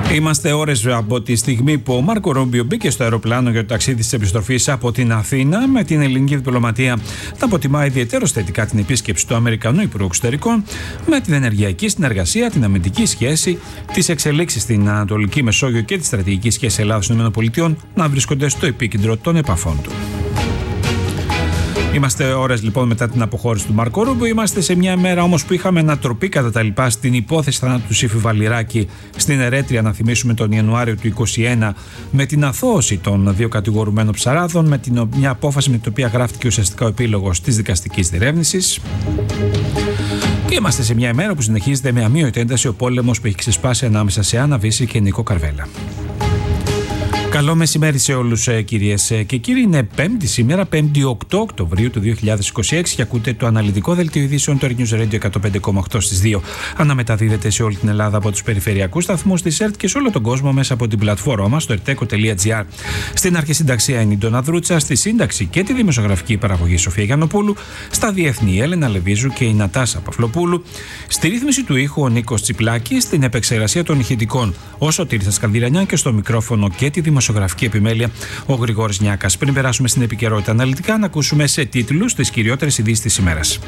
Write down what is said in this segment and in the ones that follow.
Είμαστε ώρες από τη στιγμή που ο Μάρκο Ρούμπιο μπήκε στο αεροπλάνο για το ταξίδι της επιστροφής από την Αθήνα, με την ελληνική διπλωματία να αποτιμά ιδιαιτέρως θετικά την επίσκεψη του Αμερικανού Υπουργού Εξωτερικών, με την ενεργειακή συνεργασία, την αμυντική σχέση, τις εξελίξεις στην Ανατολική Μεσόγειο και τη στρατηγική σχέση Ελλάδας-ΗΠΑ να βρίσκονται στο επίκεντρο των επαφών του. Είμαστε ώρες λοιπόν μετά την αποχώρηση του Μάρκο Ρούμπιο. Είμαστε σε μια μέρα όμως που είχαμε ανατροπή κατά τα λοιπά στην υπόθεση θανάτου του Σύφη Βαλιράκη στην Ερέτρια, να θυμίσουμε, τον Ιανουάριο του 2021, με την αθώωση των δύο κατηγορουμένων ψαράδων, με μια απόφαση με την οποία γράφτηκε ουσιαστικά ο επίλογος της δικαστικής διερεύνησης. Και είμαστε σε μια ημέρα που συνεχίζεται με αμείωτη ένταση ο πόλεμος που έχει ξεσπάσει ανάμεσα σε Άννα Βύση και Νίκο Καρβέλα. Καλό μεσημέρι σε όλους, κυρίες και κύριοι. Είναι Πέμπτη σήμερα, 5η 8 Οκτωβρίου του 2026, και ακούτε το αναλυτικό δελτίο ειδήσεων του News Radio 105,8 στις 2. Αναμεταδίδεται σε όλη την Ελλάδα από τους περιφερειακούς σταθμούς της ΕΡΤ και σε όλο τον κόσμο μέσα από την πλατφόρμα μας, το erteco.gr. Στην αρχισυνταξία είναι η Ντόνα Δρούτσα, στη σύνταξη και τη δημοσιογραφική παραγωγή Σοφία Γιαννοπούλου, στα διεθνή η Έλενα Λεβίζου και η Νατάσα Παυλοπούλου, στη ρύθμιση του ήχου ο Νίκος Τσιπλάκης, στην επεξεργασία των ηχητικών ο Σωτήρης Σκανδυρανιάν και στο μικρόφωνο και τη δημοσιογραφική επιμέλεια ο Γρηγόρης Νιάκας. Πριν περάσουμε στην επικαιρότητα αναλυτικά, να ακούσουμε σε τίτλους τις κυριότερες ειδήσεις της ημέρας.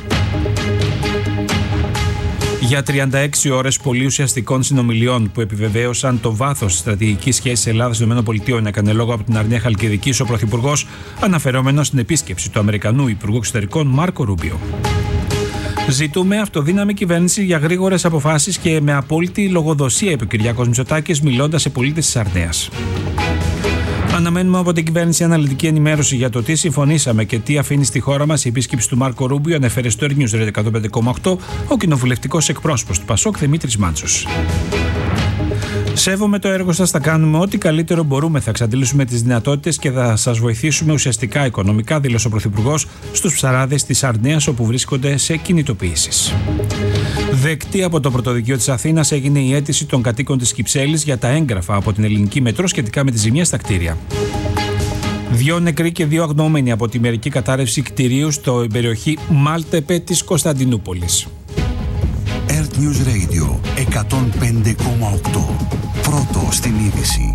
Για 36 ώρες πολύ ουσιαστικών συνομιλιών που επιβεβαίωσαν το βάθος της στρατηγικής σχέσης Ελλάδας-ΗΠΑ έκανε λόγο από την Αρνία Χαλκιδικής ο Πρωθυπουργός, αναφερόμενος στην επίσκεψη του Αμερικανού Υπουργού Εξωτερικών Μάρκο Ρούμπιο. Ζητούμε αυτοδύναμη κυβέρνηση για γρήγορες αποφάσεις και με απόλυτη λογοδοσία, είπε ο Κυριάκος Μητσοτάκης, μιλώντας σε πολίτες της Αρνέας. Αναμένουμε από την κυβέρνηση αναλυτική ενημέρωση για το τι συμφωνήσαμε και τι αφήνει στη χώρα μας η επίσκεψη του Μάρκο Ρούμπιο, ανέφερε στο News Radio 105,8 ο κοινοβουλευτικός εκπρόσωπος του ΠΑΣΟΚ Δημήτρης Μάντσος. Σέβομαι το έργο σας, θα κάνουμε ό,τι καλύτερο μπορούμε. Θα εξαντλήσουμε τις δυνατότητες και θα σας βοηθήσουμε ουσιαστικά οικονομικά, δήλωσε ο Πρωθυπουργός στους ψαράδες της Αρνέας, όπου βρίσκονται σε κινητοποιήσεις. Δεκτή από το Πρωτοδικείο της Αθήνας έγινε η αίτηση των κατοίκων της Κυψέλης για τα έγγραφα από την Ελληνική Μετρό σχετικά με τη ζημία στα κτίρια. 2 νεκροί και 2 αγνοούμενοι από τη μερική κατάρρευση κτηρίου στο περιοχή Μάλτεπε της Κωνσταντινούπολης. News Radio 105,8. Πρώτο στην είδηση.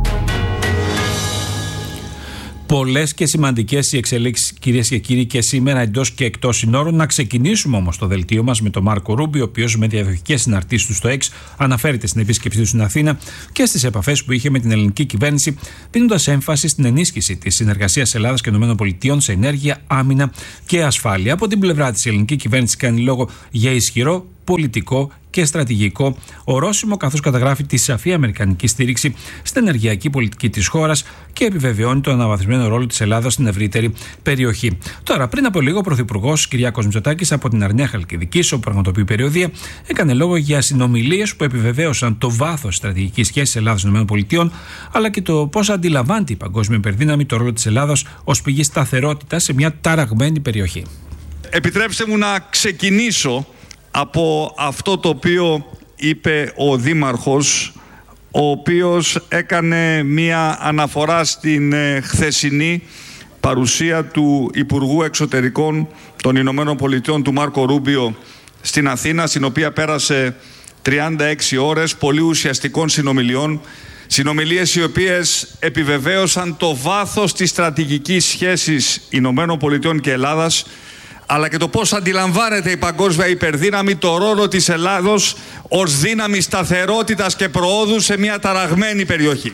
Πολλές και σημαντικές οι εξελίξεις, κυρίες και κύριοι, και σήμερα εντός και εκτός συνόρων. Να ξεκινήσουμε όμως το δελτίο μας με τον Μάρκο Ρούμπιο, ο οποίος με διαδοχικές συναρτήσεις του στο X αναφέρεται στην επίσκεψή του στην Αθήνα και στις επαφές που είχε με την ελληνική κυβέρνηση, δίνοντας έμφαση στην ενίσχυση της συνεργασίας Ελλάδας και ΗΠΑ σε ενέργεια, άμυνα και ασφάλεια. Από την πλευρά της, η ελληνική κυβέρνηση κάνει λόγο για ισχυρό πολιτικό και στρατηγικό ορόσημο, καθώς καταγράφει τη σαφή αμερικανική στήριξη στην ενεργειακή πολιτική της χώρας και επιβεβαιώνει τον αναβαθμισμένο ρόλο της Ελλάδας στην ευρύτερη περιοχή. Τώρα, πριν από λίγο, ο Πρωθυπουργός Κυριάκος Μητσοτάκης από την Αρνία Χαλκιδικής, όπου πραγματοποιεί περιοδεία, έκανε λόγο για συνομιλίες που επιβεβαίωσαν το βάθος της στρατηγικής σχέσης Ελλάδας-ΗΠΑ, αλλά και το πώς αντιλαμβάνεται η παγκόσμια υπερδύναμη το ρόλο της Ελλάδας ως πηγή σταθερότητας σε μια ταραγμένη περιοχή. Επιτρέψτε μου να ξεκινήσω από αυτό το οποίο είπε ο Δήμαρχος, ο οποίος έκανε μία αναφορά στην χθεσινή παρουσία του Υπουργού Εξωτερικών των Ηνωμένων Πολιτειών, του Μάρκο Ρούμπιο, στην Αθήνα, στην οποία πέρασε 36 ώρες πολύ ουσιαστικών συνομιλιών. Συνομιλίες οι οποίες επιβεβαίωσαν το βάθος της στρατηγικής σχέσης Ηνωμένων Πολιτειών και Ελλάδας, αλλά και το πώς αντιλαμβάνεται η παγκόσμια υπερδύναμη το ρόλο της Ελλάδος ως δύναμη σταθερότητας και προόδου σε μια ταραγμένη περιοχή.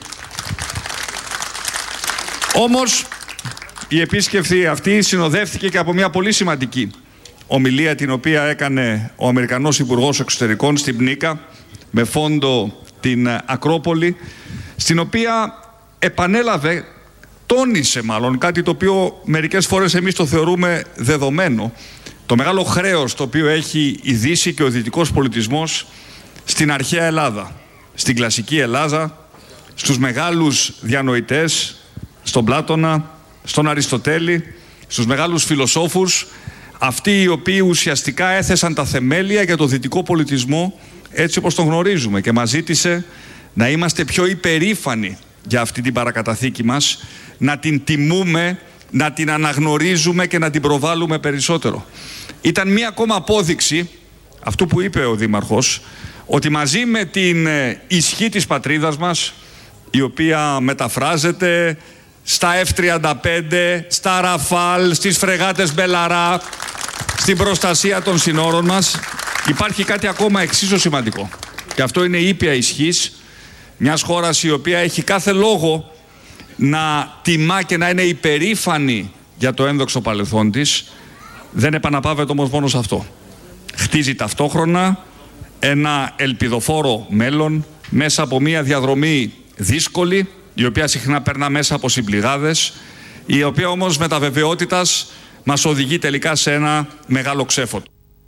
Όμως, η επίσκεψη αυτή συνοδεύτηκε και από μια πολύ σημαντική ομιλία, την οποία έκανε ο Αμερικανός Υπουργός Εξωτερικών στην Πνίκα, με φόντο την Ακρόπολη, στην οποία επανέλαβε, τόνισε μάλλον κάτι το οποίο μερικές φορές εμείς το θεωρούμε δεδομένο, το μεγάλο χρέος το οποίο έχει η Δύση και ο δυτικός πολιτισμός στην αρχαία Ελλάδα, στην κλασική Ελλάδα, στους μεγάλους διανοητές, στον Πλάτωνα, στον Αριστοτέλη, στους μεγάλους φιλοσόφους, αυτοί οι οποίοι ουσιαστικά έθεσαν τα θεμέλια για το δυτικό πολιτισμό έτσι όπως τον γνωρίζουμε, και μας ζήτησε να είμαστε πιο υπερήφανοι για αυτή την παρακαταθήκη μας, να την τιμούμε, να την αναγνωρίζουμε και να την προβάλλουμε περισσότερο. Ήταν μία ακόμα απόδειξη αυτού που είπε ο Δήμαρχος, ότι μαζί με την ισχύ της πατρίδας μας, η οποία μεταφράζεται στα F-35, στα Ραφάλ, στις φρεγάτες Μπελαρά, στην προστασία των συνόρων μας, υπάρχει κάτι ακόμα εξίσου σημαντικό. Και αυτό είναι η ήπια ισχύς μιας χώρας η οποία έχει κάθε λόγο να τιμά και να είναι υπερήφανη για το ένδοξο παρελθόν της. Δεν επαναπαύεται όμως μόνο σε αυτό. Χτίζει ταυτόχρονα ένα ελπιδοφόρο μέλλον μέσα από μια διαδρομή δύσκολη, η οποία συχνά περνά μέσα από συμπληγάδες, η οποία όμως με τα βεβαιότητας μας οδηγεί τελικά σε ένα μεγάλο ξέφωτο.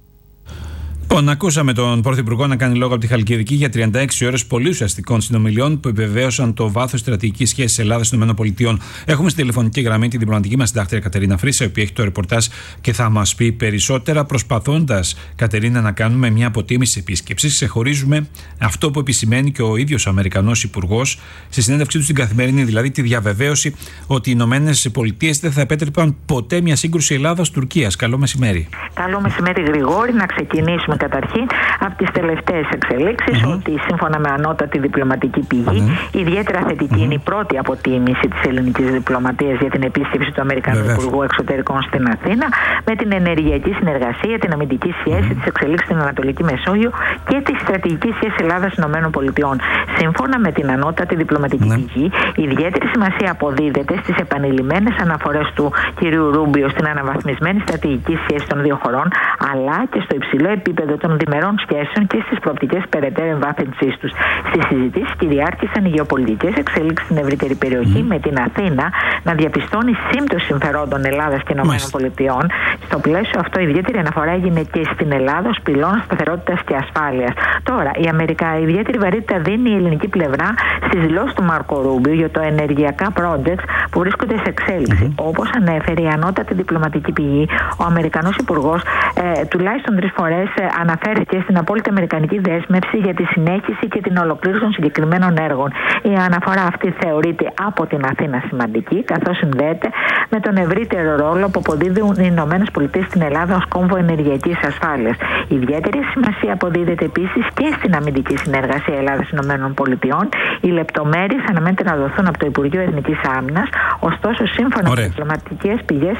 Λοιπόν, ακούσαμε τον Πρωθυπουργό να κάνει λόγο από τη Χαλκιδική για 36 ώρες πολύ ουσιαστικών συνομιλιών που επιβεβαίωσαν το βάθος στρατηγικής σχέσης Ελλάδα-ΗΠΑ. Έχουμε στην τηλεφωνική γραμμή την διπλωματική μας συντάκτρια Κατερίνα Φρύσα, η οποία έχει το ρεπορτάζ και θα μας πει περισσότερα. Προσπαθώντας, Κατερίνα, να κάνουμε μια αποτίμηση επίσκεψης, ξεχωρίζουμε αυτό που επισημαίνει και ο ίδιος ο Αμερικανός Υπουργός στη συνέντευξή του στην Καθημερινή, δηλαδή τη διαβεβαίωση ότι οι ΗΠΑ δεν θα επέτρεπαν ποτέ μια σύγκρουση Ελλάδας-Τουρκίας. Καλό μεσημέρι. Καλό μεσημέρι, Γρηγόρη. Να ξεκινήσουμε καταρχήν από τις τελευταίες εξελίξεις, ότι σύμφωνα με ανώτατη διπλωματική πηγή, ιδιαίτερα θετική είναι η πρώτη αποτίμηση της ελληνικής διπλωματίας για την επίσκεψη του Αμερικανού Υπουργού Εξωτερικών στην Αθήνα, με την ενεργειακή συνεργασία, την αμυντική σχέση, τις εξελίξεις στην Ανατολική Μεσόγειο και τη στρατηγική σχέση Ελλάδα-ΗΠΑ. Σύμφωνα με την ανώτατη διπλωματική πηγή, ιδιαίτερη σημασία αποδίδεται στις επανειλημμένες αναφορές του κ. Ρούμπιο στην αναβαθμισμένη στρατηγική σχέση των δύο χωρών, αλλά και στο υψηλό επίπεδο των διμερών σχέσεων και στις προοπτικές περαιτέρω εμβάθυνσής τους. Στις συζητήσεις κυριάρχησαν οι γεωπολιτικές εξελίξεις στην ευρύτερη περιοχή, με την Αθήνα να διαπιστώνει σύμπτωση συμφερόντων Ελλάδας και ΗΠΑ. Στο πλαίσιο αυτό, ιδιαίτερη αναφορά έγινε και στην Ελλάδα ως πυλώνα σταθερότητας και ασφάλειας. Τώρα, η ιδιαίτερη βαρύτητα δίνει η ελληνική πλευρά στις δηλώσεις του Μάρκο Ρούμπιο για το ενεργειακά projects που βρίσκονται σε εξέλιξη. Όπως ανέφερε η ανώτατη διπλωματική πηγή, ο Αμερικανός Υπουργός τουλάχιστον 3 φορές αναφέρθηκε στην απόλυτη αμερικανική δέσμευση για τη συνέχιση και την ολοκλήρωση των συγκεκριμένων έργων. Η αναφορά αυτή θεωρείται από την Αθήνα σημαντική, καθώς συνδέεται με τον ευρύτερο ρόλο που αποδίδουν οι ΗΠΑ στην Ελλάδα ως κόμβο ενεργειακής ασφάλειας. Ιδιαίτερη σημασία αποδίδεται επίσης και στην αμυντική συνεργασία Ελλάδα-ΗΠΑ. Οι λεπτομέρειες αναμένεται να δοθούν από το Υπουργείο Εθνικής Άμυνας, ωστόσο, σύμφωνα με τις διπλωματικές πηγές,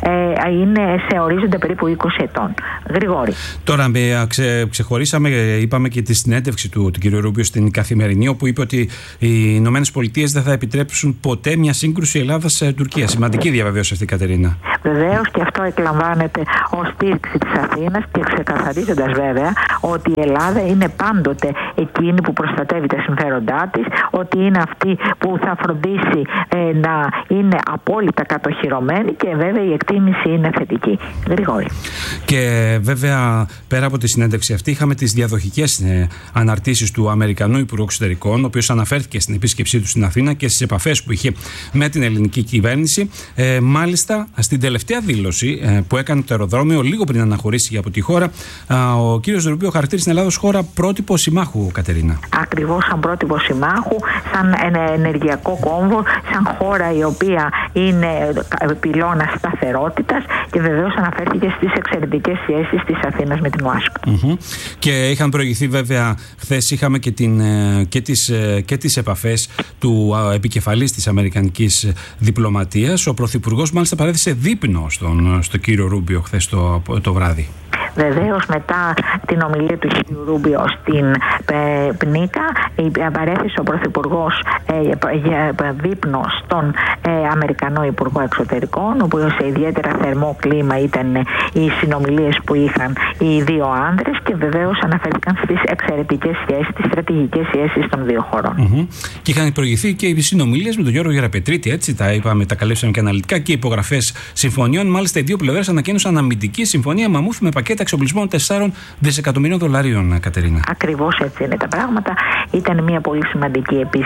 είναι σε ορίζοντα περίπου 20 ετών. Γρηγόρη. Τώρα, ξεχωρίσαμε, είπαμε και τη συνέντευξη του κ. Ρούμπιο στην Καθημερινή, όπου είπε ότι οι Ηνωμένες Πολιτείες δεν θα επιτρέψουν ποτέ μια σύγκρουση Ελλάδας-Τουρκίας. Σημαντική διαβεβαίωση αυτή, Κατερίνα. Βεβαίως, και αυτό εκλαμβάνεται ως στήριξη της Αθήνας, και ξεκαθαρίζοντας βέβαια ότι η Ελλάδα είναι πάντοτε εκείνη που προστατεύει τα συμφέροντά της, ότι είναι αυτή που θα φροντίσει να είναι απόλυτα κατοχυρωμένη, και βέβαια η εκτίμηση είναι θετική. Γρηγόρη. Και βέβαια, πέρα από τη συνέντευξη αυτή, είχαμε τις διαδοχικές αναρτήσεις του Αμερικανού Υπουργού Εξωτερικών, ο οποίος αναφέρθηκε στην επίσκεψή του στην Αθήνα και στις επαφές που είχε με την ελληνική κυβέρνηση. Μάλιστα, στην τελευταία δήλωση που έκανε το αεροδρόμιο, λίγο πριν αναχωρήσει από τη χώρα, ο κύριος Ρούμπιο χαρακτήρισε την Ελλάδα ως χώρα πρότυπο συμμάχου, Κατερίνα. Ακριβώς, σαν πρότυπο συμμάχου, σαν ενεργειακό κόμβο, σαν χώρα η οποία είναι πυλώνα σταθερότητας, και βεβαίως αναφέρθηκε στις εξαιρετικές σχέσεις της Αθήνας με την Ουάσιγκτον. Και είχαν προηγηθεί, βέβαια, χθες είχαμε και τις επαφές του επικεφαλής της αμερικανικής διπλωματίας. Ο Πρωθυπουργός μάλιστα παρέδεισε δείπνο στον κύριο Ρούμπιο χθες το βράδυ. Βεβαίως, μετά την ομιλία του κ. Ρούμπιο στην Πνίκα, παρέθεσε ο Πρωθυπουργός δείπνο στον Αμερικανό Υπουργό Εξωτερικών, όπου σε ιδιαίτερα θερμό κλίμα ήταν οι συνομιλίες που είχαν οι δύο άνδρες, και βεβαίως αναφέρθηκαν στις εξαιρετικές σχέσεις, τις στρατηγικές σχέσεις των δύο χωρών. Και είχαν προηγηθεί και οι συνομιλίες με τον Γιώργο Γεραπετρίτη, έτσι τα είπαμε, τα καλύψαμε και αναλυτικά, και υπογραφές συμφωνιών. Μάλιστα, οι δύο πλευρές ανακοίνωσαν αμυντική συμφωνία μαμούθ με πακέτα εξοπλισμών 4 δισεκατομμυρίων δολαρίων, Κατερίνα. Ακριβώς έτσι είναι τα πράγματα. Ήταν μια πολύ σημαντική επίσκεψη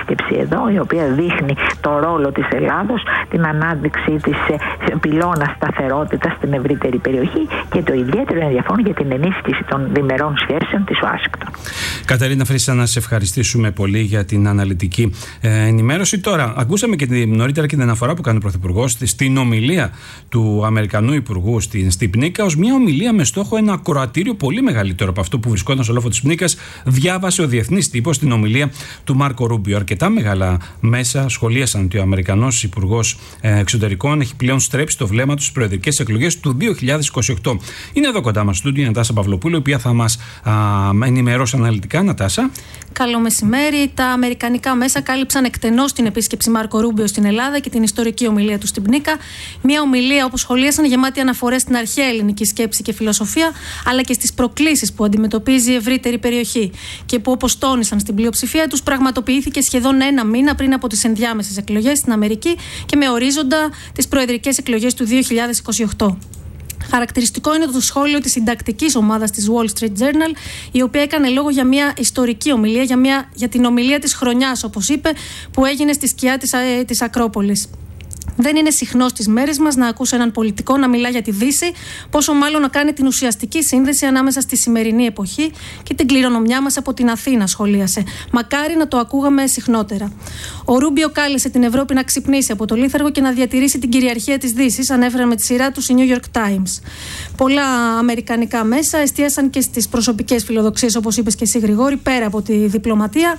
εδώ, η οποία δείχνει το ρόλο της Ελλάδος, την ανάδειξη της πυλώνα σταθερότητας στην ευρύτερη περιοχή και το ιδιαίτερο ενδιαφέρον για την ενίσχυση των διμερών σχέσεων της Ουάσιγκτον. Κατερίνα Φρύσα, να σε ευχαριστήσουμε πολύ για την αναλυτική ενημέρωση. Τώρα, ακούσαμε και νωρίτερα και την αναφορά που κάνει ο Πρωθυπουργός στην ομιλία του Αμερικανού Υπουργού στην Πνίκα, ως μια ομιλία με στόχο ένα ακροατήριο πολύ μεγαλύτερο από αυτό που βρισκόταν στο λόφο της Πνίκας. Διάβασε ο διεθνής τύπος την ομιλία του Μάρκο Ρούμπιο. Αρκετά μεγάλα μέσα σχολίασαν ότι ο Αμερικανός Υπουργός Εξωτερικών έχει πλέον στρέψει το βλέμμα του στις προεδρικές εκλογές του 2028. Είναι εδώ κοντά μας στο στούντιο η Νατάσα Παυλοπούλου, η οποία θα μας ενημερώσει αναλυτικά. Νατάσα. Καλό μεσημέρι. Τα αμερικανικά μέσα κάλυψαν εκτενώς την επίσκεψη Μάρκο Ρούμπιο στην Ελλάδα και την ιστορική ομιλία του στην Πνίκα. Μια ομιλία, όπως σχολίασαν, γεμάτη αναφορές στην αρχαία ελληνική σκέψη και φιλοσοφία, αλλά και στις προκλήσεις που αντιμετωπίζει η ευρύτερη περιοχή και που, όπως τόνισαν στην πλειοψηφία τους, πραγματοποιήθηκε σχεδόν ένα μήνα πριν από τις ενδιάμεσες εκλογές στην Αμερική και με ορίζοντα τις προεδρικές εκλογές του 2028. Χαρακτηριστικό είναι το σχόλιο της συντακτικής ομάδας της Wall Street Journal, η οποία έκανε λόγο για μια ιστορική ομιλία, για την ομιλία της χρονιάς, όπως είπε, που έγινε στη σκιά της Ακρόπολης. Δεν είναι συχνό στις μέρες μας να ακούς έναν πολιτικό να μιλά για τη Δύση, πόσο μάλλον να κάνει την ουσιαστική σύνδεση ανάμεσα στη σημερινή εποχή και την κληρονομιά μας από την Αθήνα, σχολίασε. Μακάρι να το ακούγαμε συχνότερα. Ο Ρούμπιο κάλεσε την Ευρώπη να ξυπνήσει από το λίθαργο και να διατηρήσει την κυριαρχία της Δύσης, ανέφεραν με τη σειρά τους οι New York Times. Πολλά αμερικανικά μέσα εστίασαν και στις προσωπικές φιλοδοξίες, όπως είπες και εσύ, Γρηγόρη, πέρα από τη διπλωματία.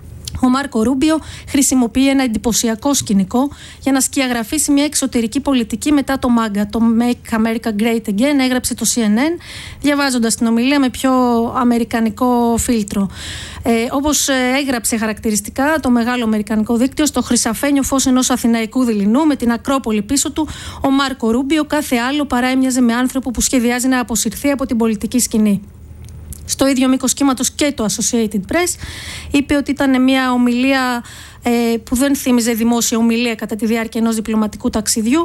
Ο Μάρκο Ρούμπιο χρησιμοποιεί ένα εντυπωσιακό σκηνικό για να σκιαγραφίσει μια εξωτερική πολιτική μετά το MAGA, το Make America Great Again, έγραψε το CNN, διαβάζοντας την ομιλία με πιο αμερικανικό φίλτρο. Όπως έγραψε χαρακτηριστικά το μεγάλο αμερικανικό δίκτυο, στο χρυσαφένιο φως ενός αθηναϊκού δειλινού με την Ακρόπολη πίσω του, ο Μάρκο Ρούμπιο κάθε άλλο παρά έμοιαζε με άνθρωπο που σχεδιάζει να αποσυρθεί από την πολιτική σκηνή. Στο ίδιο μήκος κύματος και το Associated Press είπε ότι ήταν μια ομιλία που δεν θύμιζε δημόσια ομιλία κατά τη διάρκεια ενός διπλωματικού ταξιδιού,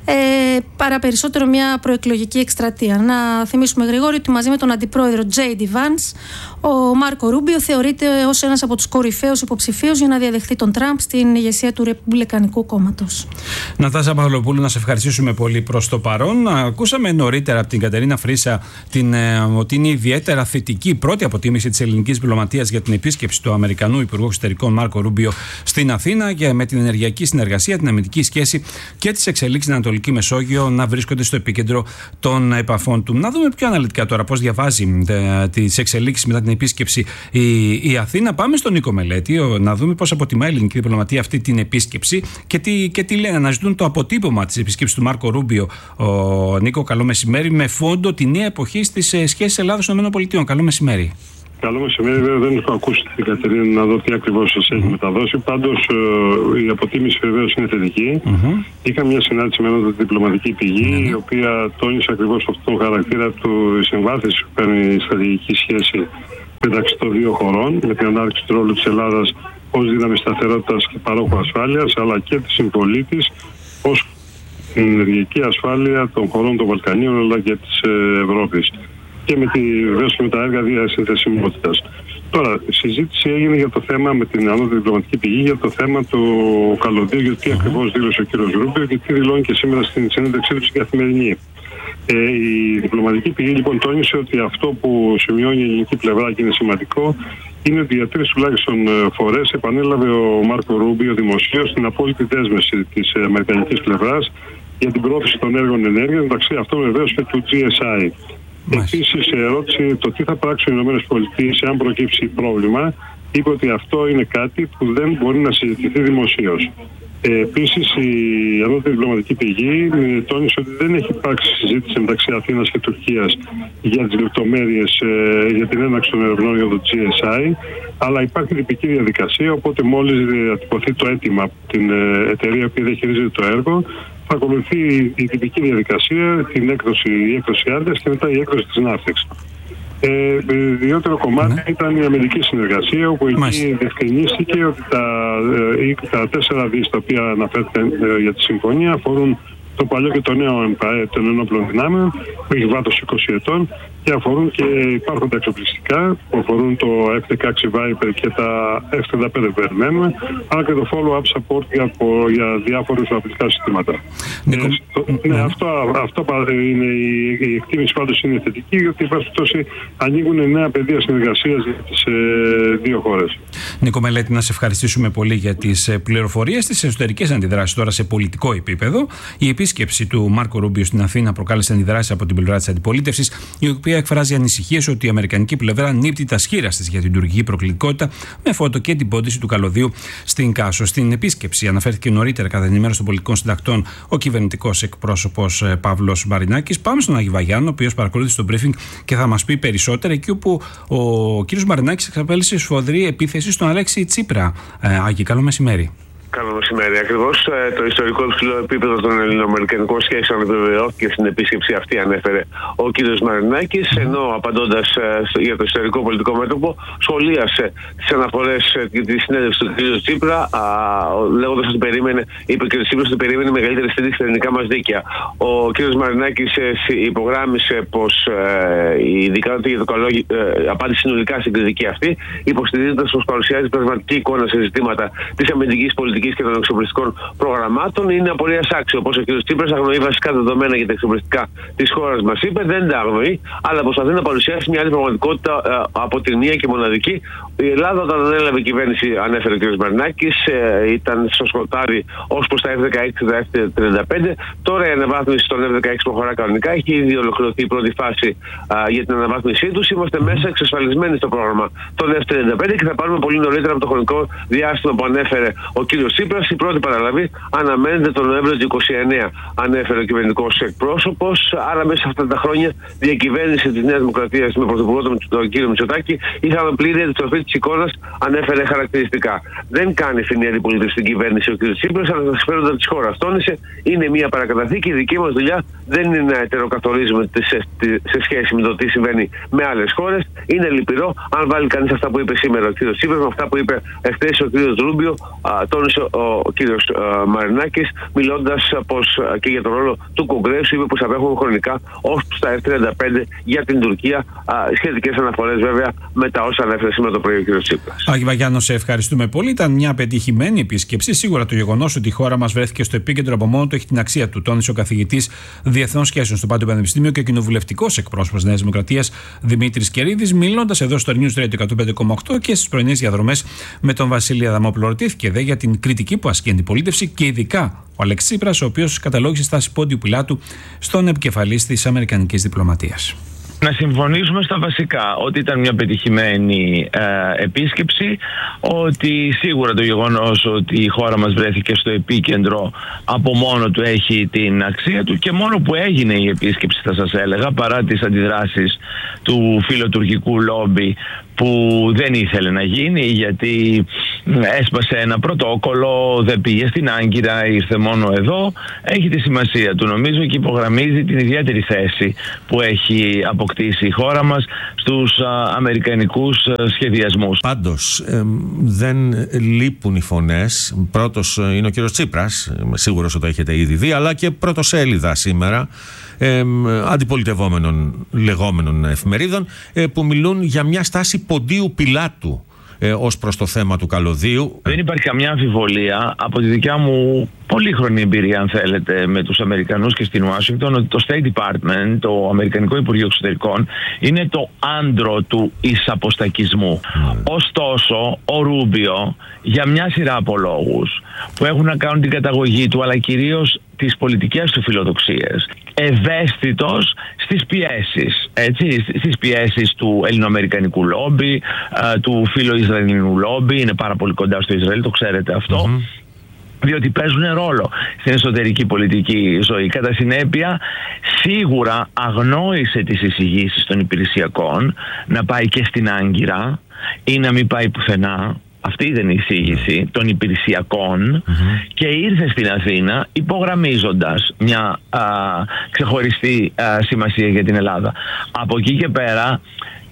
παρά περισσότερο μια προεκλογική εκστρατεία. Να θυμίσουμε, Γρηγόρη, ότι μαζί με τον αντιπρόεδρο J.D. Vance, ο Μάρκο Ρούμπιο θεωρείται ως ένας από τους κορυφαίους υποψηφίους για να διαδεχθεί τον Τραμπ στην ηγεσία του Ρεπουμπλικανικού κόμματος. Νατάσα Παυλοπούλου, να σε ευχαριστήσουμε πολύ προς το παρόν. Ακούσαμε νωρίτερα από την Κατερίνα Φρύσα ότι είναι ιδιαίτερα θετική η πρώτη αποτίμηση της ελληνικής διπλωματίας για την επίσκεψη του Αμερικανού Υπουργού Εξωτερικών Μάρκο Ρούμπιο στην Αθήνα και με την ενεργειακή συνεργασία, την αμυντική σχέση και τις εξελίξεις στην Ανατολική Μεσόγειο να βρίσκονται στο επίκεντρο των επαφών του. Να δούμε πιο αναλυτικά τώρα πώς διαβάζει τις εξελίξεις μετά την επίσκεψη η Αθήνα. Πάμε στον Νίκο Μελέτη να δούμε πώς αποτιμά η ελληνική διπλωματία αυτή την επίσκεψη και τι λένε. Να ζητούν το αποτύπωμα της επίσκεψης του Μάρκο Ρούμπιο. Νίκο, καλό μεσημέρι, με φόντο τη νέα εποχή στις σχέσεις Ελλάδος-ΗΠΑ. Καλό μεσημέρι. Καλό μεσημέρι, βέβαια δεν έχω ακούσει την Κατερίνα να δω τι ακριβώς σας έχει μεταδώσει. Πάντως η αποτίμηση βεβαίως είναι θετική. Είχα μια συνάντηση με έναν διπλωματική πηγή, η οποία τόνισε ακριβώς αυτόν τον χαρακτήρα του συμβάθηση που παίρνει η στρατηγική σχέση μεταξύ των δύο χωρών, με την ανάδειξη του ρόλου της Ελλάδας ως δύναμη σταθερότητας και παρόχου ασφάλειας, αλλά και της συμπολίτης ως την ενεργειακή ασφάλεια των χωρών των Βαλκανίων αλλά και της Ευρώπης. Και με τα έργα διασυνδεσιμότητας. Τώρα, η συζήτηση έγινε για το θέμα με την ανώτατη διπλωματική πηγή για το θέμα του καλωδίου, γιατί τι ακριβώς δήλωσε ο κ. Ρούμπιο και τι δηλώνει και σήμερα στην συνέντευξή του στην Καθημερινή. Η διπλωματική πηγή λοιπόν τόνισε ότι αυτό που σημειώνει η ελληνική πλευρά και είναι σημαντικό είναι ότι για 3 τουλάχιστον φορές επανέλαβε ο Μάρκο Ρούμπιο δημοσίως την απόλυτη δέσμευση της αμερικανικής πλευράς για την πρόθεση των έργων ενέργειας, μεταξύ αυτών βεβαίως και του GSI. Επίσης, σε ερώτηση το τι θα πράξουν οι ΗΠΑ αν προκύψει πρόβλημα, είπε ότι αυτό είναι κάτι που δεν μπορεί να συζητηθεί δημοσίως. Επίσης, η ανώτατη διπλωματική πηγή τόνισε ότι δεν έχει υπάρξει συζήτηση μεταξύ Αθήνας και Τουρκίας για τις λεπτομέρειες για την έναρξη των ερευνών για το GSI, αλλά υπάρχει τυπική διαδικασία, οπότε μόλις διατυπωθεί το αίτημα από την εταιρεία που διαχειρίζεται το έργο, θα ακολουθεί η τυπική διαδικασία, η έκδοση άδειας και μετά η έκδοση της ναύτεξης. Ιδιαίτερο κομμάτι ήταν η αμυντική συνεργασία, όπου εκεί διευκρινίστηκε ότι τα 4 δις τα οποία αναφέρθηκαν για τη συμφωνία αφορούν το παλιό και το νέο ΕΜΠΑΕ των ενόπλων δυνάμεων, που έχει βάθος 20 ετών και αφορούν και υπάρχοντα εξοπλιστικά που αφορούν το F-16 Viper και τα F-35 που περιμένουμε, αλλά και το follow-up support για διάφορους αφρικά συστήματα. Αυτό είναι η εκτίμηση, πάντως είναι θετική, γιατί υπάρχει ανοίγουν νέα πεδία συνεργασίας για τις δύο χώρες. Νίκο Μελέτη, να σε ευχαριστήσουμε πολύ για τις πληροφορίες, τις εσωτερικές αντιδράσεις τώρα σε πολιτικό επίπεδο. Η επίσκεψη του Μάρκο Ρούμπιο στην Αθήνα προκάλεσε αντιδράσεις από την πλευρά της αντιπολίτευσης, η οποία εκφράζει ανησυχίες ότι η αμερικανική πλευρά νύπτει τα σχήρας της για την τουρκική προκλητικότητα, με φώτο και την πόντιση του καλωδίου στην Κάσο. Στην επίσκεψη αναφέρθηκε νωρίτερα κατά την ενημέρωση των πολιτικών συντακτών ο κυβερνητικός εκπρόσωπος Παύλος Μαρινάκης. Πάμε στον Άκη Βαγιάννη, ο οποίος παρακολούθησε το briefing και θα μας πει περισσότερα, εκεί όπου ο κύριος Μαρινάκης εξαπέλυσε σφοδρή επίθεση στον Αλέξη Τσίπρα. Άκη, καλό μεσημέρι. Καλό μεσημέρι. Ακριβώς το ιστορικό υψηλό επίπεδο των ελληνοαμερικανικών σχέσεων επιβεβαιώθηκε στην επίσκεψη αυτή, ανέφερε ο κ. Μαρινάκης, ενώ απαντώντας για το ιστορικό πολιτικό μέτωπο, σχολίασε τις αναφορές και τη συνέντευξη του κ. Τσίπρα, λέγοντας ότι είπε ο κ. Τσίπρας ότι περίμενε μεγαλύτερη στήριξη στα ελληνικά μας δίκαια. Ο κ. Μαρινάκης υπογράμμισε πως ειδικά για το καλό απάντησε συνολικά στην κριτική αυτή, υποστηρίζοντας πως παρουσιάζει πραγματική εικόνα σε ζητήματα της αμυντικής πολιτικής και των εξοπλιστικών προγραμμάτων. Είναι απορίας άξιο πως ο κ. Τσίπρας αγνοεί βασικά δεδομένα για τα εξοπλιστικά της χώρας μας, είπε. Δεν τα αγνοεί, αλλά προσπαθεί να παρουσιάσει μια άλλη πραγματικότητα από την μία και μοναδική. Η Ελλάδα, όταν ανέλαβε η κυβέρνηση, ανέφερε ο κ. Μαρινάκης, ήταν στο σκοτάδι ως προς τα F-16 και τα F-35. Τώρα η αναβάθμιση των F-16 προχωρά κανονικά. Έχει ήδη ολοκληρωθεί η πρώτη φάση για την αναβάθμισή τους. Είμαστε μέσα εξασφαλισμένοι στο πρόγραμμα των F-35 και θα πάρουμε πολύ νωρίτερα από το χρονικό διάστημα που ανέφερε ο κ. Τσίπρας. Η πρώτη παραλαβή αναμένεται τον Νοέμβριο του 2029, ανέφερε ο κυβερνητικός εκπρόσωπος. Άρα, μέσα σε αυτά τα χρόνια, διακυβέρνηση της Νέας Δημοκρατίας με πρωθυπουργό τον κ. Μητσοτάκη, είχαμε πλήρη αντιστροφή της εικόνας, ανέφερε χαρακτηριστικά. Δεν κάνει φθηνή αντιπολίτευση στην κυβέρνηση ο κ. Τσίπρας, αλλά τα συμφέροντα της χώρας. Τόνισε, είναι μια παρακαταθήκη. Η δική μας δουλειά δεν είναι να ετεροκαθορίζουμε σε σχέση με το τι συμβαίνει με άλλες χώρες. Είναι λυπηρό, αν βάλει κανείς αυτά που είπε σήμερα ο κ. Τσίπρας με αυτά που είπε εχθές ο κ. Ρούμπιο, τόνισε ο κύριος Μαρινάκης, μιλώντας πως και για τον ρόλο του Κογκρέσου, είπε πως απέχουν χρονικά ως στα F-35 για την Τουρκία, σχετικές αναφορές βέβαια με τα όσα ανέφερε σήμερα το πρωί ο κύριος Τσίπρας. Άκη Βαγιάννη, σε ευχαριστούμε πολύ. Ήταν μια πετυχημένη επίσκεψη. Σίγουρα το γεγονός ότι η χώρα μας βρέθηκε στο επίκεντρο από μόνο του έχει την αξία του, τόνισε ο καθηγητής Διεθνών Σχέσεων στο Πάντιο Πανεπιστήμιο και κοινοβουλευτικός εκπρόσωπος Νέας Δημοκρατίας Δημήτρης Κερίδης, μιλώντας εδώ στο News Radio 105,8 και στις πρωινές διαδρομές με τον Βασίλη Αδαμόπουλο. Ρωτήθηκε για την κριτική που ασκεί η αντιπολίτευση και ειδικά ο Αλέξης Τσίπρας, ο οποίος καταλόγησε στάση πόντιου πιλάτου στον επικεφαλής της αμερικανικής διπλωματίας. Να συμφωνήσουμε στα βασικά, ότι ήταν μια πετυχημένη επίσκεψη, ότι σίγουρα το γεγονός ότι η χώρα μας βρέθηκε στο επίκεντρο από μόνο του έχει την αξία του και μόνο που έγινε η επίσκεψη, θα σας έλεγα, παρά τις αντιδράσεις του φιλοτουρκικού λόμπι που δεν ήθελε να γίνει γιατί έσπασε ένα πρωτόκολλο, δεν πήγε στην Άγκυρα, ήρθε μόνο εδώ, έχει τη σημασία του νομίζω και υπογραμμίζει την ιδιαίτερη θέση που έχει αποκτήσει η χώρα μας στους αμερικανικούς σχεδιασμούς. Πάντως δεν λείπουν οι φωνές. Πρώτος είναι ο κύριος Τσίπρας, είμαι σίγουρος ότι το έχετε ήδη δει, αλλά και πρωτοσέλιδα σήμερα αντιπολιτευόμενων λεγόμενων εφημερίδων που μιλούν για μια στάση ποντίου πιλάτου ως προς το θέμα του καλωδίου. Δεν υπάρχει καμιά αμφιβολία από τη δικιά μου πολύχρονη εμπειρία, αν θέλετε, με τους Αμερικανούς και στην Ουάσιγκτον, ότι το State Department, το Αμερικανικό Υπουργείο Εξωτερικών, είναι το άντρο του εισαποστακισμού. Ωστόσο, ο Ρούμπιο, για μια σειρά από λόγους που έχουν να κάνουν την καταγωγή του, αλλά κυρίως τις πολιτικές του φιλοδοξίες, ευαίσθητος στις πιέσεις, έτσι, στις πιέσεις του ελληνοαμερικανικού λόμπι, του φιλοϊσραηλινού λόμπι, είναι πάρα πολύ κοντά στο Ισραήλ, το ξέρετε αυτό, διότι παίζουν ρόλο στην εσωτερική πολιτική ζωή. Κατά συνέπεια, σίγουρα αγνόησε τις εισηγήσεις των υπηρεσιακών να πάει και στην Άγκυρα ή να μην πάει πουθενά. Αυτή ήταν η εισήγηση των υπηρεσιακών και ήρθε στην Αθήνα υπογραμμίζοντας μια ξεχωριστή σημασία για την Ελλάδα. Από εκεί και πέρα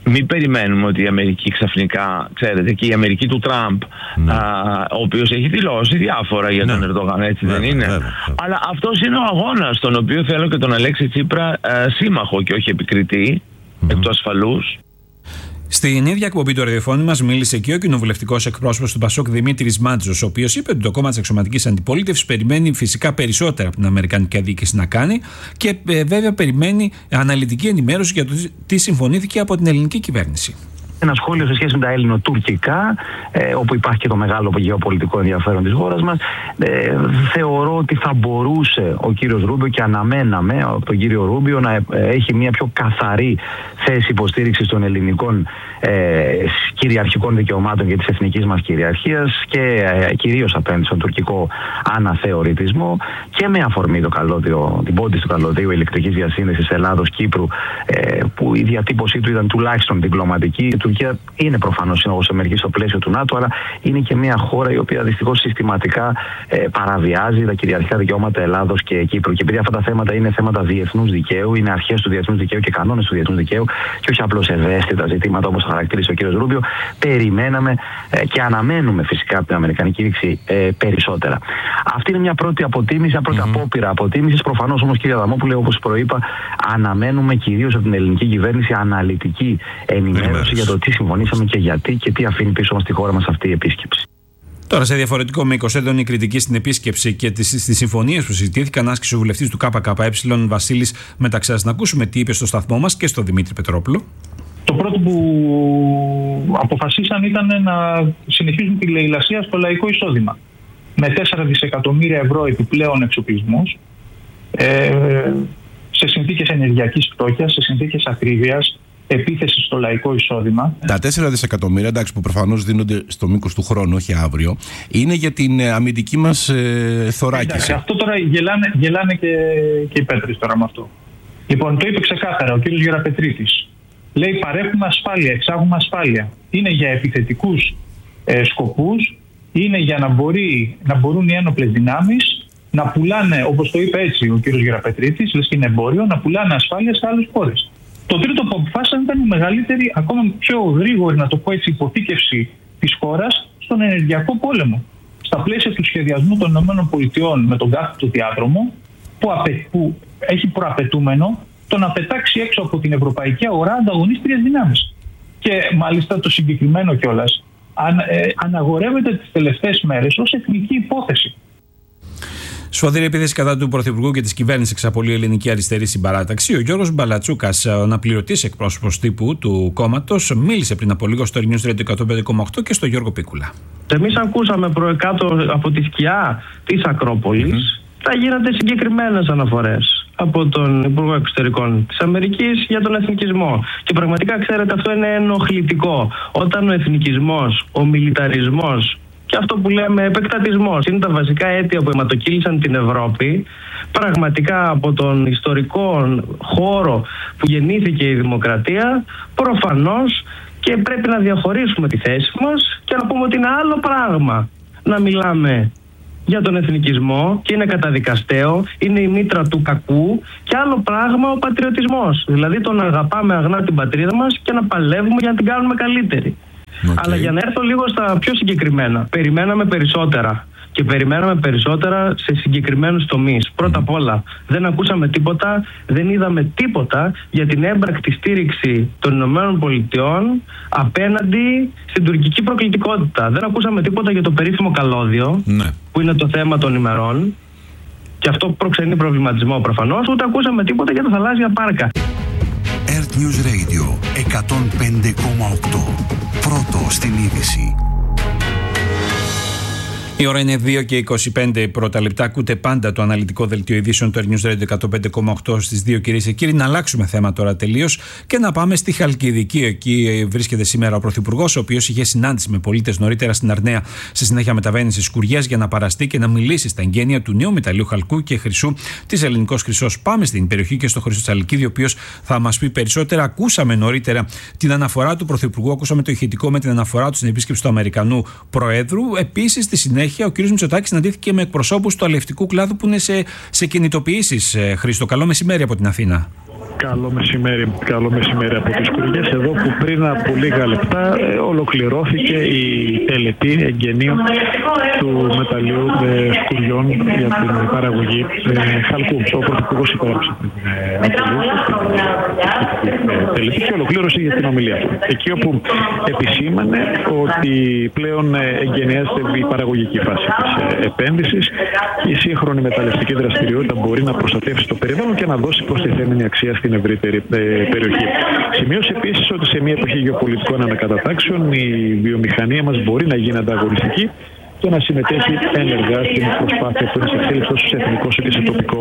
Μην περιμένουμε ότι η Αμερική ξαφνικά, ξέρετε, και η Αμερική του Τραμπ, ο οποίος έχει δηλώσει διάφορα για τον Ερντογάν, έτσι δεν είναι? Αλλά αυτός είναι ο αγώνας, τον οποίο θέλω και τον Αλέξη Τσίπρα σύμμαχο και όχι επικριτή, εκ του ασφαλούς. Στην ίδια εκπομπή του ραδιοφώνου μας μίλησε και ο κοινοβουλευτικός εκπρόσωπος του Πασόκ Δημήτρης Μάντζος, ο οποίος είπε ότι το κόμμα της εξωματικής αντιπολίτευσης περιμένει φυσικά περισσότερα από την Αμερικανική διοίκηση να κάνει και βέβαια περιμένει αναλυτική ενημέρωση για το τι συμφωνήθηκε από την ελληνική κυβέρνηση. Ένα σχόλιο σε σχέση με τα ελληνοτουρκικά, όπου υπάρχει και το μεγάλο γεωπολιτικό ενδιαφέρον της χώρας μας. Θεωρώ ότι θα μπορούσε ο κύριος Ρούμπιο, και αναμέναμε από τον κύριο Ρούμπιο, να έχει μια πιο καθαρή θέση υποστήριξης των ελληνικών κυριαρχικών δικαιωμάτων και της εθνικής μας κυριαρχίας και κυρίως απέναντι στον τουρκικό αναθεωρητισμό, και με αφορμή το καλώδιο, την πόντιση του καλωδίου ηλεκτρικής διασύνδεσης Ελλάδος-Κύπρου, που η διατύπωσή του ήταν τουλάχιστον διπλωματική. Η Τουρκία είναι προφανώς σύμμαχος Αμερικής στο πλαίσιο του ΝΑΤΟ, αλλά είναι και μια χώρα η οποία δυστυχώς συστηματικά παραβιάζει τα κυριαρχικά δικαιώματα Ελλάδος και Κύπρου. Και επειδή αυτά τα θέματα είναι θέματα διεθνούς δικαίου, είναι αρχές του διεθνούς δικαίου και κανόνες του διεθνούς δικαίου, και όχι απλώς ευαίσθητα ζητήματα όπως χαρακτήρισε ο κ. Ρούμπιο, περιμέναμε και αναμένουμε φυσικά από την Αμερικανική ρήξη περισσότερα. Αυτή είναι μια πρώτη αποτίμηση, μια πρώτη απόπειρα αποτίμησης. Προφανώς όμως, κ. Αδαμόπουλε, όπως προείπα, αναμένουμε κυρίως από την ελληνική κυβέρνηση αναλυτική ενημέρωση για το τι συμφωνήσαμε και γιατί και τι αφήνει πίσω μας στη χώρα μας αυτή η επίσκεψη. Τώρα, σε διαφορετικό μήκος, έντονη κριτική στην επίσκεψη και στις συμφωνίες που συζητήθηκαν, άσκησε ο βουλευτής του ΚΚΕ Βασίλης Μεταξάς. Να ακούσουμε τι είπε στο σταθμό μας και στο Δημήτρη Πετρόπουλο. Το πρώτο που αποφασίσαν ήταν να συνεχίσουν τη λαιλασία στο λαϊκό εισόδημα. Με 4 δισεκατομμύρια ευρώ επιπλέον εξοπλισμούς, σε συνθήκες ενεργειακής φτώχειας, σε συνθήκες ακρίβειας, επίθεση στο λαϊκό εισόδημα. Τα 4 δισεκατομμύρια, εντάξει, που προφανώς δίνονται στο μήκος του χρόνου, όχι αύριο, είναι για την αμυντική μας θωράκιση. Εντάξει, αυτό τώρα γελάνε και οι πέτρες τώρα με αυτό. Λοιπόν, το είπε ξεκάθαρα ο κύριος Γεραπετρίτης. Λέει, παρέχουμε ασφάλεια, εξάγουμε ασφάλεια. Είναι για επιθετικούς σκοπούς, είναι για να μπορούν οι ένοπλες δυνάμεις να πουλάνε, όπως το είπε έτσι ο κύριος Γεραπετρίτης, λες και είναι εμπόριο, να πουλάνε ασφάλεια σε άλλες χώρες. Το τρίτο που αποφάσισαν ήταν η μεγαλύτερη, ακόμα πιο γρήγορη, να το πω έτσι, υποθήκευση της χώρας στον ενεργειακό πόλεμο. Στα πλαίσια του σχεδιασμού των ΗΠΑ με τον κάθετο διάδρομο, που έχει προαπαιτούμενο το να πετάξει έξω από την ευρωπαϊκή αγορά ανταγωνίστριες δυνάμεις. Και μάλιστα το συγκεκριμένο κιόλας αναγορεύεται τις τελευταίες μέρες ως εθνική υπόθεση. Σφοδρή επίθεση κατά του Πρωθυπουργού και της κυβέρνησης εξαπολύει η Ελληνική Αριστερή Συμπαράταξη. Ο Γιώργος Μπαλατσούκας, ο αναπληρωτής εκπρόσωπος τύπου του κόμματος, μίλησε πριν από λίγο στο News Radio 105,8 και στο Γιώργο Πίκουλα. Εμείς ακούσαμε προεκάτω από τη σκιά της Ακρόπολης, θα γίνονται συγκεκριμένες αναφορές από τον Υπουργό Εξωτερικών της Αμερικής για τον εθνικισμό. Και πραγματικά, ξέρετε, αυτό είναι ενοχλητικό. Όταν ο εθνικισμός, ο μιλιταρισμός και αυτό που λέμε επεκτατισμός είναι τα βασικά αίτια που αιματοκύλησαν την Ευρώπη, πραγματικά από τον ιστορικό χώρο που γεννήθηκε η δημοκρατία, προφανώς και πρέπει να διαχωρίσουμε τη θέση μας και να πούμε ότι είναι άλλο πράγμα να μιλάμε για τον εθνικισμό και είναι καταδικαστέο, είναι η μήτρα του κακού, και άλλο πράγμα ο πατριωτισμός. Δηλαδή το να αγαπάμε αγνά την πατρίδα μας και να παλεύουμε για να την κάνουμε καλύτερη. Αλλά για να έρθω λίγο στα πιο συγκεκριμένα, περιμέναμε περισσότερα. Και περιμέναμε περισσότερα σε συγκεκριμένους τομείς. Πρώτα απ' όλα, δεν ακούσαμε τίποτα, δεν είδαμε τίποτα για την έμπρακτη στήριξη των ΗΠΑ απέναντι στην τουρκική προκλητικότητα. Δεν ακούσαμε τίποτα για το περίφημο καλώδιο, που είναι το θέμα των ημερών, και αυτό προξενεί προβληματισμό προφανώς, ούτε ακούσαμε τίποτα για τα θαλάσσια πάρκα. Earth News Radio 105,8. Πρώτο στην είδηση. Η ώρα είναι 2 και 25 πρώτα λεπτά. Ακούτε πάντα το αναλυτικό δελτίο ειδήσεων του News Radio 105,8 στις 2, κυρίες και κύριοι. Να αλλάξουμε θέμα τώρα τελείως και να πάμε στη Χαλκιδική. Εκεί βρίσκεται σήμερα ο Πρωθυπουργός, ο οποίος είχε συνάντηση με πολίτες νωρίτερα στην Αρναία. Στη συνέχεια μεταβαίνει στις Σκουριές για να παραστεί και να μιλήσει στα εγγένεια του νέου μεταλλίου χαλκού και χρυσού της Ελληνικός Χρυσός. Πάμε στην περιοχή και στο Χρυσό Τσαλικίδη, ο οποίος θα μας πει περισσότερα. Ακούσαμε νωρίτερα την αναφορά του Πρωθυπουργού, ακούσαμε το ηχητικό με την αναφορά του στην επίσκεψη του Αμερικανού Προέδρου. Επίσης, στη συνέχεια συνέχεια ο κ. Μητσοτάκης συναντήθηκε με εκπροσώπους του αλευτικού κλάδου που είναι σε κινητοποιήσεις. Χρήστο, καλό μεσημέρι από την Αθήνα. Καλό μεσημέρι από τις Σκουριές, εδώ που πριν από λίγα λεπτά ολοκληρώθηκε η τελετή εγγενείων του μεταλλείου Σκουριών για την παραγωγή χαλκού. Ο Πρωθυπουργός υπέγραψε την τελετή και ολοκλήρωσε για την ομιλία του. Εκεί όπου επισήμανε ότι πλέον εγγενιάζεται η παραγωγική φάση της επένδυσης, η σύγχρονη μεταλλευτική δραστηριότητα μπορεί να προστατεύσει το περιβάλλον και να δώσει προστιθέμενη αξία στην ευρύτερη περιοχή. Σημείωσε επίσης ότι σε μια εποχή γεωπολιτικών ανακατατάξεων η βιομηχανία μας μπορεί να γίνει ανταγωνιστική και να συμμετέχει ενεργά στην προσπάθεια που είναι σε εξέλιξη τόσο σε εθνικό όσο και σε τοπικό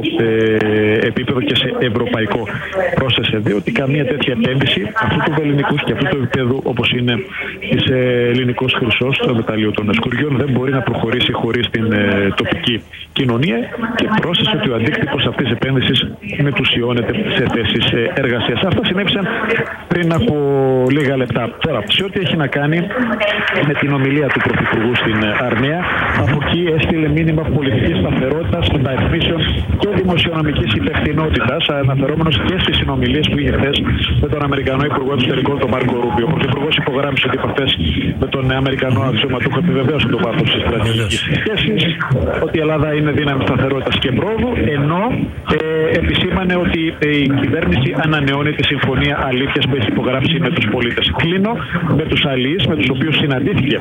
επίπεδο και σε ευρωπαϊκό. Πρόσθεσε δε ότι καμία τέτοια επένδυση αυτού του ελληνικού και αυτού του επίπεδου όπως είναι της ελληνικός χρυσός, το μεταλλείο των Σκουριών, δεν μπορεί να προχωρήσει χωρίς την τοπική κοινωνία και πρόσθεσε ότι ο αντίκτυπος αυτής της επένδυσης μετουσιώνεται σε θέσεις εργασίας. Αυτά συνέβησαν πριν από λίγα λεπτά. Τώρα, σε ό,τι έχει να κάνει με την ομιλία του Πρωθυπουργού στην Αρνία, από εκεί έστειλε μήνυμα πολιτικής σταθερότητας, μεταρρυθμίσεων και δημοσιονομικής υπευθυνότητας, αναφερόμενος και στις συνομιλίες που είχε χθες με τον Αμερικανό Υπουργό Εξωτερικών, τον Μάρκο Ρούμπιο. Ο Πρωθυπουργός υπογράμμισε ότι οι επαφές με τον Αμερικανό αξιωματούχο επιβεβαίωσαν το βάθος της στρατηγικής σχέσης, ότι η Ελλάδα είναι δύναμη σταθερότητας και πρόοδου, ενώ επισήμανε ότι η κυβέρνηση ανανεώνει τη συμφωνία αλήθειας που έχει υπογράψει με τους πολίτες. Κλείνω με τους αλληλείς με τους οποίους συναντήθηκε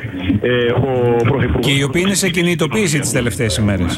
ο Πρωθυπουργός. Και οι οποίοι είναι σε κινητοποίηση τις τελευταίες ημέρες.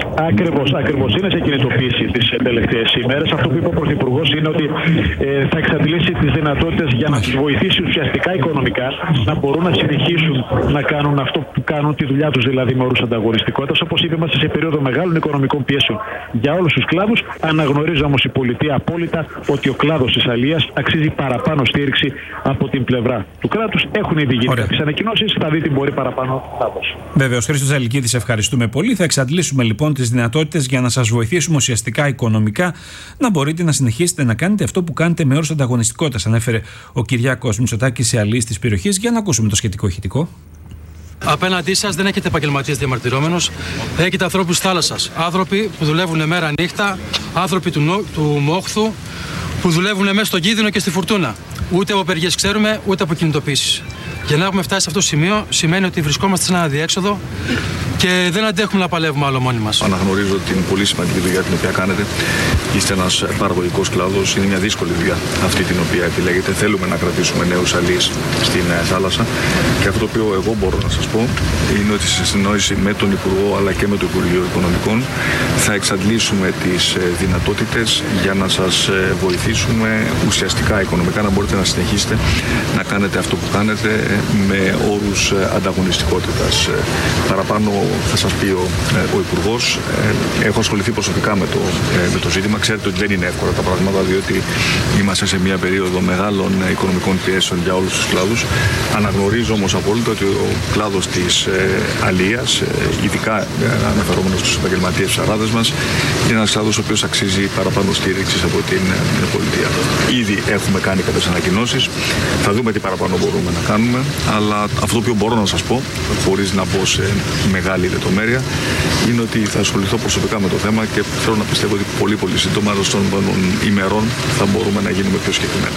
Ακριβώς. Είναι σε κινητοποίηση τις τελευταίες ημέρες. Αυτό που είπε ο Πρωθυπουργός είναι ότι θα εξαντλήσει τις δυνατότητες για να τους βοηθήσει ουσιαστικά οικονομικά να μπορούν να συνεχίσουν να κάνουν αυτό που κάνουν, τη δουλειά τους δηλαδή με όρους ανταγωνιστικότητας. Όπως είπε, είμαστε σε περίοδο μεγάλων οικονομικών πιέσεων για όλους τους κλάδους. Αναγνωρίζει όμως η πολιτεία απόλυτα ότι ο κλάδος της αλίας αξίζει παραπάνω στήριξη από την πλευρά του κράτους. Έχουν ήδη γίνει κάποιες ανακοινώσεις, θα δει τι μπορεί παραπάνω να δώσει. Βέβαιος, Χρήστος Ζαλικίδης, ευχαριστούμε πολύ. Θα εξαντλήσουμε λοιπόν τις δυνατότητες για να σας βοηθήσουμε ουσιαστικά οικονομικά να μπορείτε να συνεχίσετε να κάνετε αυτό που κάνετε με όρους ανταγωνιστικότητας, ανέφερε ο Κυριάκος Μητσοτάκης σε αλληλείς της περιοχής. Για να ακούσουμε το σχετικό ηχητικό. Απέναντί σας δεν έχετε επαγγελματίες διαμαρτυρόμενους, έχετε ανθρώπους θάλασσας. Άνθρωποι που δουλεύουν μέρα νύχτα, άνθρωποι του μόχθου που δουλεύουν μέσα στον κίνδυνο και στη φουρτούνα. Ούτε από απεργίες ξέρουμε, ούτε από κινητοποίησεις. Για να έχουμε φτάσει σε αυτό το σημείο, σημαίνει ότι βρισκόμαστε σε ένα αδιέξοδο και δεν αντέχουμε να παλεύουμε άλλο μόνοι μας. Αναγνωρίζω την πολύ σημαντική δουλειά την οποία κάνετε. Είστε ένας παραγωγικός κλάδος. Είναι μια δύσκολη δουλειά αυτή την οποία επιλέγετε. Θέλουμε να κρατήσουμε νέους αλληλείς στην θάλασσα. Και αυτό το οποίο εγώ μπορώ να σας πω είναι ότι σε συνεννόηση με τον Υπουργό αλλά και με το Υπουργείο Οικονομικών θα εξαντλήσουμε τις δυνατότητες για να σας βοηθήσουμε ουσιαστικά οικονομικά να μπορείτε να συνεχίσετε να κάνετε αυτό που κάνετε με όρους ανταγωνιστικότητας. Παραπάνω θα σας πει ο Υπουργός. Έχω ασχοληθεί προσωπικά με το ζήτημα. Ξέρετε ότι δεν είναι εύκολα τα πράγματα, διότι είμαστε σε μια περίοδο μεγάλων οικονομικών πιέσεων για όλους τους κλάδους. Αναγνωρίζω όμως απόλυτα ότι ο κλάδος της αλίας, ειδικά αναφερόμενος στους επαγγελματίες ψαράδες μας, είναι ένας κλάδος ο οποίος αξίζει παραπάνω στήριξης από την πολιτεία. Ήδη έχουμε κάνει κάποιες ανακοινώσεις. Θα δούμε τι παραπάνω μπορούμε να κάνουμε. Αλλά αυτό που μπορώ να σας πω, χωρίς να μπω σε μεγάλη λεπτομέρεια, είναι ότι θα ασχοληθώ προσωπικά με το θέμα και θέλω να πιστεύω ότι πολύ σύντομα των ημερών θα μπορούμε να γίνουμε πιο συγκεκριμένα.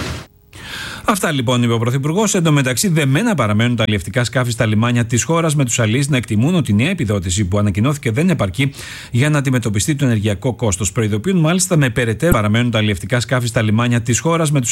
Αυτά λοιπόν είπε ο Πρωθυπουργός. Εν τω μεταξύ, δεμένα παραμένουν τα αλλιευτικά σκάφη στα λιμάνια της χώρας, με τους αλληλείς να εκτιμούν ότι η νέα επιδότηση που ανακοινώθηκε δεν επαρκεί για να αντιμετωπιστεί το ενεργειακό κόστος. Προειδοποιούν μάλιστα με περαιτέρω παραμένουν τα αλλιευτικά σκάφη στα λιμάνια της χώρας, με τους